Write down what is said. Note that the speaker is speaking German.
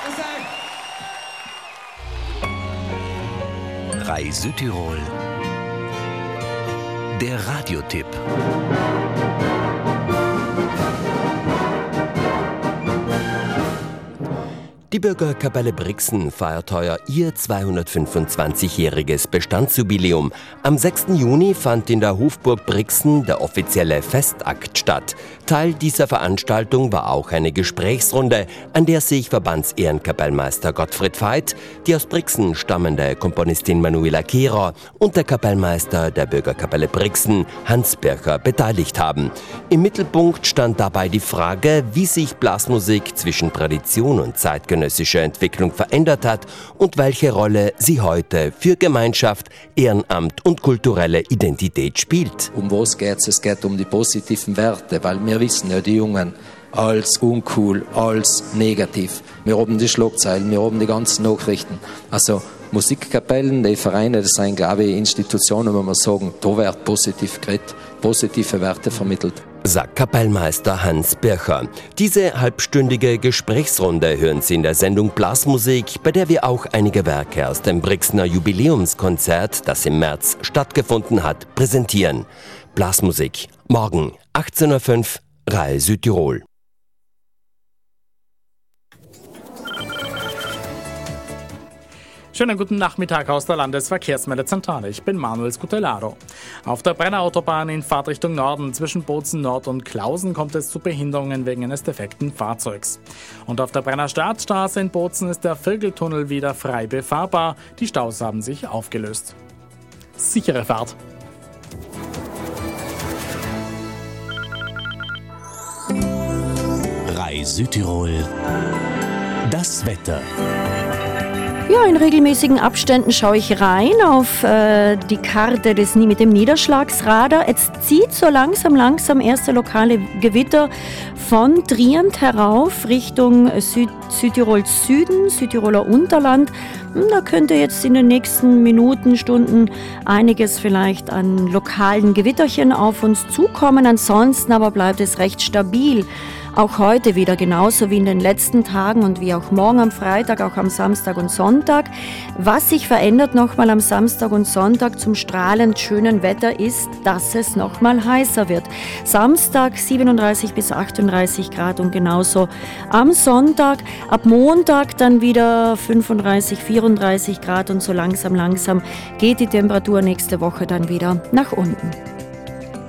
3 Südtirol. Der Radiotipp. Die Bürgerkapelle Brixen feiert heuer ihr 225-jähriges Bestandsjubiläum. Am 6. Juni fand in der Hofburg Brixen der offizielle Festakt statt. Teil dieser Veranstaltung war auch eine Gesprächsrunde, an der sich Verbandsehrenkapellmeister Gottfried Veit, die aus Brixen stammende Komponistin Manuela Kehrer und der Kapellmeister der Bürgerkapelle Brixen, Hans Bircher, beteiligt haben. Im Mittelpunkt stand dabei die Frage, wie sich Blasmusik zwischen Tradition und zeitgenössischer Entwicklung verändert hat und welche Rolle sie heute für Gemeinschaft, Ehrenamt und kulturelle Identität spielt. Um was geht's? Es geht um die positiven Werte, weil wir wissen ja, die Jungen, als uncool, als negativ. Wir haben die Schlagzeilen, wir haben die ganzen Nachrichten. Also Musikkapellen, die Vereine, das sind, glaube ich, Institutionen, wo wir sagen, da wird positiv geredet, positive Werte vermittelt. Sagt Kapellmeister Hans Bircher. Diese halbstündige Gesprächsrunde hören Sie in der Sendung Blasmusik, bei der wir auch einige Werke aus dem Brixener Jubiläumskonzert, das im März stattgefunden hat, präsentieren. Blasmusik, morgen 18.05 Uhr, RAI Südtirol. Schönen guten Nachmittag aus der Landesverkehrsmeldezentrale. Ich bin Manuel Scutellaro. Auf der Brennerautobahn in Fahrtrichtung Norden zwischen Bozen Nord und Klausen kommt es zu Behinderungen wegen eines defekten Fahrzeugs. Und auf der Brenner Startstraße in Bozen ist der Vögeltunnel wieder frei befahrbar. Die Staus haben sich aufgelöst. Sichere Fahrt! RAI Südtirol. Das Wetter. Ja, in regelmäßigen Abständen schaue ich rein auf die Karte mit dem Niederschlagsradar. Jetzt zieht so langsam erste lokale Gewitter von Trient herauf Richtung Südtirols Süden, Südtiroler Unterland. Da könnte jetzt in den nächsten Minuten, Stunden einiges vielleicht an lokalen Gewitterchen auf uns zukommen. Ansonsten aber bleibt es recht stabil. Auch heute wieder genauso wie in den letzten Tagen und wie auch morgen am Freitag, auch am Samstag und Sonntag. Was sich verändert nochmal am Samstag und Sonntag zum strahlend schönen Wetter ist, dass es nochmal heißer wird. Samstag 37 bis 38 Grad und genauso am Sonntag. Ab Montag dann wieder 35, 34 Grad und so langsam geht die Temperatur nächste Woche dann wieder nach unten.